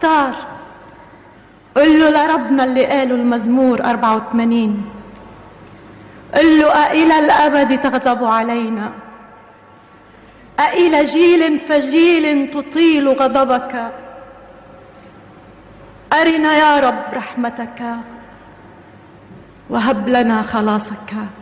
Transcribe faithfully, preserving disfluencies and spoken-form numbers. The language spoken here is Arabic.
اختار. قل له لربنا اللي قاله المزمور أربعة وثمانين، قل له أإلى الأبد تغضب علينا؟ أإلى جيل فجيل تطيل غضبك؟ أرنا يا رب رحمتك وهب لنا خلاصك.